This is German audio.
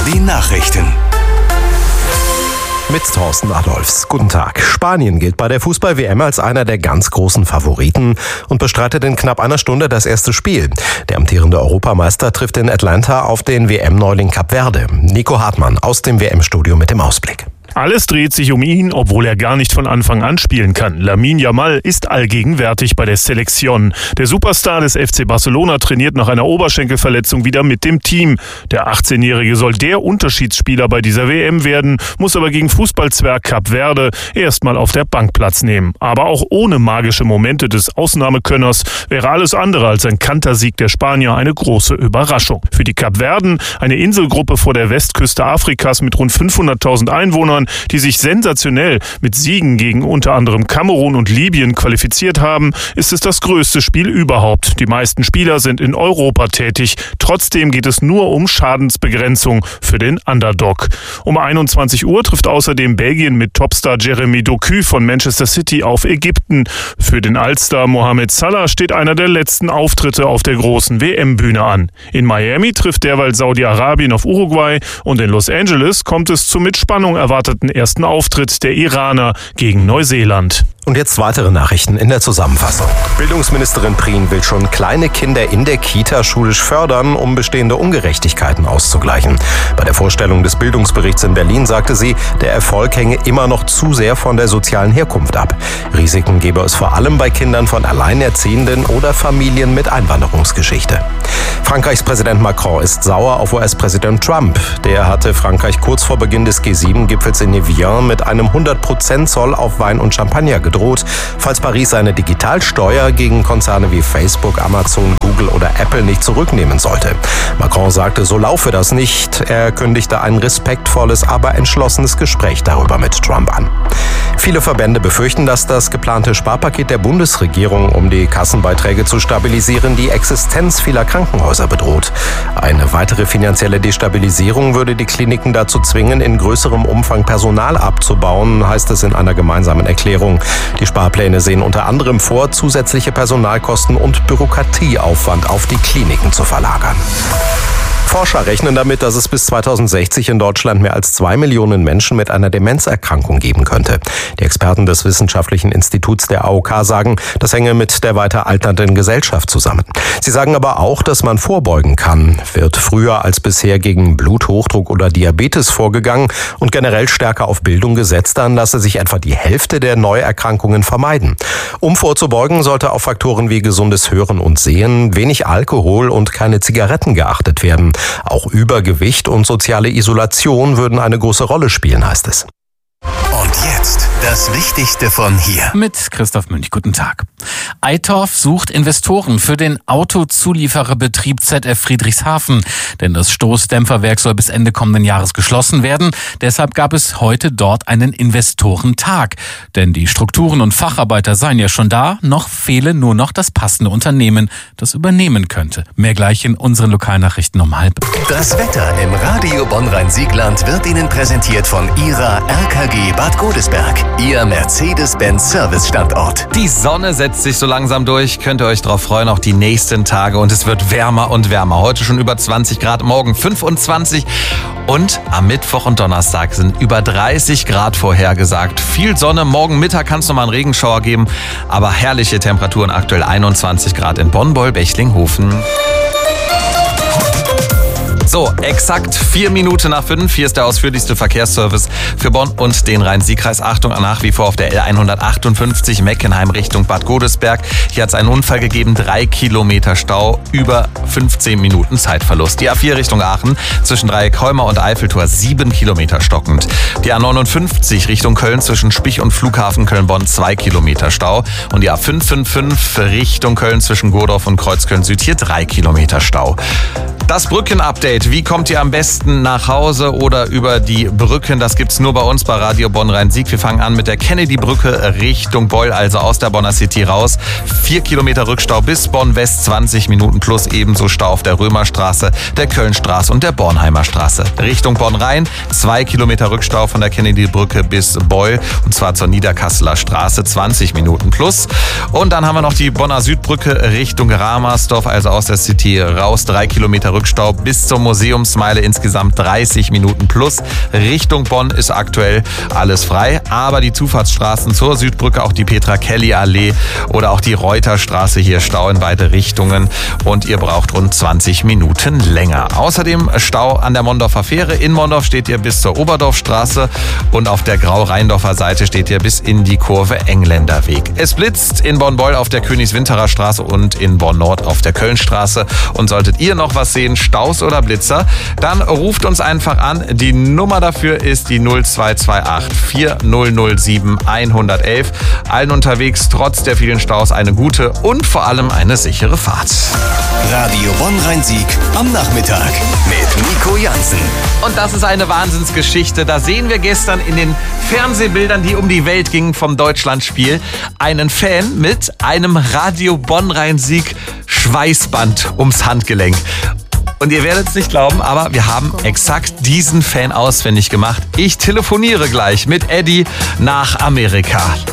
Die Nachrichten. Mit Thorsten Adolfs. Guten Tag. Spanien gilt bei der Fußball-WM als einer der ganz großen Favoriten und bestreitet in knapp einer Stunde das erste Spiel. Der amtierende Europameister trifft in Atlanta auf den WM-Neuling Kap Verde. Nico Hartmann aus dem WM-Studio mit dem Ausblick. Alles dreht sich um ihn, obwohl er gar nicht von Anfang an spielen kann. Lamine Yamal ist allgegenwärtig bei der Selección. Der Superstar des FC Barcelona trainiert nach einer Oberschenkelverletzung wieder mit dem Team. Der 18-Jährige soll der Unterschiedsspieler bei dieser WM werden, muss aber gegen Fußballzwerg Kap Verde erstmal auf der Bank Platz nehmen. Aber auch ohne magische Momente des Ausnahmekönners wäre alles andere als ein Kantersieg der Spanier eine große Überraschung. Für die Kapverden, eine Inselgruppe vor der Westküste Afrikas mit rund 500.000 Einwohnern, die sich sensationell mit Siegen gegen unter anderem Kamerun und Libyen qualifiziert haben, ist es das größte Spiel überhaupt. Die meisten Spieler sind in Europa tätig. Trotzdem geht es nur um Schadensbegrenzung für den Underdog. Um 21 Uhr trifft außerdem Belgien mit Topstar Jeremy Doku von Manchester City auf Ägypten. Für den Altstar Mohamed Salah steht einer der letzten Auftritte auf der großen WM-Bühne an. In Miami trifft derweil Saudi-Arabien auf Uruguay und in Los Angeles kommt es zum mit Spannung erwarteten ersten Auftritt der Iraner gegen Neuseeland. Und jetzt weitere Nachrichten in der Zusammenfassung. Bildungsministerin Prien will schon kleine Kinder in der Kita schulisch fördern, um bestehende Ungerechtigkeiten auszugleichen. Bei der Vorstellung des Bildungsberichts in Berlin sagte sie, der Erfolg hänge immer noch zu sehr von der sozialen Herkunft ab. Risiken gebe es vor allem bei Kindern von Alleinerziehenden oder Familien mit Einwanderungsgeschichte. Frankreichs Präsident Macron ist sauer auf US-Präsident Trump. Der hatte Frankreich kurz vor Beginn des G7-Gipfels in Evian mit einem 100% Zoll auf Wein und Champagner gedroht, falls Paris seine Digitalsteuer gegen Konzerne wie Facebook, Amazon, Google oder Apple nicht zurücknehmen sollte. Macron sagte, so laufe das nicht. Er kündigte ein respektvolles, aber entschlossenes Gespräch darüber mit Trump an. Viele Verbände befürchten, dass das geplante Sparpaket der Bundesregierung, um die Kassenbeiträge zu stabilisieren, die Existenz vieler Krankenhäuser bedroht. Eine weitere finanzielle Destabilisierung würde die Kliniken dazu zwingen, in größerem Umfang Personal abzubauen, heißt es in einer gemeinsamen Erklärung. Die Sparpläne sehen unter anderem vor, zusätzliche Personalkosten und Bürokratieaufwand auf die Kliniken zu verlagern. Forscher rechnen damit, dass es bis 2060 in Deutschland mehr als 2 Millionen Menschen mit einer Demenzerkrankung geben könnte. Die Experten des Wissenschaftlichen Instituts der AOK sagen, das hänge mit der weiter alternden Gesellschaft zusammen. Sie sagen aber auch, dass man vorbeugen kann. Wird früher als bisher gegen Bluthochdruck oder Diabetes vorgegangen und generell stärker auf Bildung gesetzt, dann lasse sich etwa die Hälfte der Neuerkrankungen vermeiden. Um vorzubeugen, sollte auf Faktoren wie gesundes Hören und Sehen, wenig Alkohol und keine Zigaretten geachtet werden. Auch Übergewicht und soziale Isolation würden eine große Rolle spielen, heißt es. Und jetzt das Wichtigste von hier. Mit Christoph Münch, guten Tag. Eitorf sucht Investoren für den Autozuliefererbetrieb ZF Friedrichshafen. Denn das Stoßdämpferwerk soll bis Ende kommenden Jahres geschlossen werden. Deshalb gab es heute dort einen Investorentag. Denn die Strukturen und Facharbeiter seien ja schon da. Noch fehle nur noch das passende Unternehmen, das übernehmen könnte. Mehr gleich in unseren Lokalnachrichten um 12:30. Das Wetter im Radio Bonn-Rhein-Siegland wird Ihnen präsentiert von Ihrer RKG Bad Godesberg. Ihr Mercedes-Benz-Service-Standort. Die Sonne setzt sich so langsam durch. Könnt ihr euch drauf freuen, auch die nächsten Tage. Und es wird wärmer und wärmer. Heute schon über 20 Grad, morgen 25. Und am Mittwoch und Donnerstag sind über 30 Grad vorhergesagt. Viel Sonne. Morgen Mittag kann es nochmal einen Regenschauer geben. Aber herrliche Temperaturen, aktuell 21 Grad in Bonn, Boll, Bechlinghofen. So, exakt 4 Minuten nach 5. Hier ist der ausführlichste Verkehrsservice für Bonn und den Rhein-Sieg-Kreis. Achtung, nach wie vor auf der L158 Meckenheim Richtung Bad Godesberg. Hier hat es einen Unfall gegeben, 3 Kilometer Stau, über 15 Minuten Zeitverlust. Die A4 Richtung Aachen zwischen Dreieck-Holmer und Eiffeltor 7 Kilometer stockend. Die A59 Richtung Köln zwischen Spich und Flughafen Köln-Bonn 2 Kilometer Stau. Und die A555 Richtung Köln zwischen Godorf und Kreuzköln-Süd hier 3 Kilometer Stau. Das Brückenupdate. Wie kommt ihr am besten nach Hause oder über die Brücken? Das gibt's nur bei uns bei Radio Bonn-Rhein-Sieg. Wir fangen an mit der Kennedy-Brücke Richtung Beul, also aus der Bonner City raus. 4 Kilometer Rückstau bis Bonn-West, 20 Minuten plus ebenso Stau auf der Römerstraße, der Kölnstraße und der Bornheimer Straße. Richtung Bonn-Rhein, 2 Kilometer Rückstau von der Kennedy-Brücke bis Beul und zwar zur Niederkasseler Straße, 20 Minuten plus. Und dann haben wir noch die Bonner Südbrücke Richtung Ramersdorf, also aus der City raus, 3 Kilometer Rückstau bis zum Museumsmeile insgesamt 30 Minuten plus. Richtung Bonn ist aktuell alles frei, aber die Zufahrtsstraßen zur Südbrücke, auch die Petra-Kelly-Allee oder auch die Reuterstraße hier Stau in beide Richtungen und ihr braucht rund 20 Minuten länger. Außerdem Stau an der Mondorfer Fähre. In Mondorf steht ihr bis zur Oberdorfstraße und auf der Grau-Rheindorfer Seite steht ihr bis in die Kurve Engländerweg. Es blitzt in Bonn-Beul auf der Königswinterer Straße und in Bonn-Nord auf der Kölnstraße. Und solltet ihr noch was sehen, Staus oder Blitzer, dann ruft uns einfach an. Die Nummer dafür ist die 0228 4007 111. Allen unterwegs trotz der vielen Staus eine gute und vor allem eine sichere Fahrt. Radio Bonn-Rhein-Sieg am Nachmittag mit Nico Jansen. Und das ist eine Wahnsinnsgeschichte. Da sehen wir gestern in den Fernsehbildern, die um die Welt gingen vom Deutschlandspiel, einen Fan mit einem Radio Bonn-Rhein-Sieg Schweißband ums Handgelenk. Und ihr werdet es nicht glauben, aber wir haben exakt diesen Fan ausfindig gemacht. Ich telefoniere gleich mit Eddie nach Amerika.